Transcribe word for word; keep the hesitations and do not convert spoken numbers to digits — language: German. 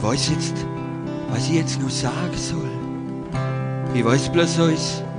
weiß jetzt, was ich jetzt noch sagen soll. Ich weiß bloß eins.